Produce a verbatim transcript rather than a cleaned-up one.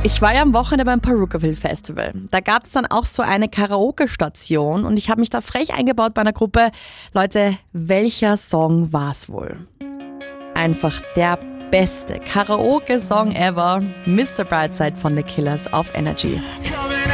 Ich war ja am Wochenende beim Perukaville Festival. Da gab es dann auch so eine Karaoke-Station und ich habe mich da frech eingebaut bei einer Gruppe. Leute, welcher Song war's wohl? Einfach der beste Karaoke-Song ever. Mister Brightside von The Killers auf Energy.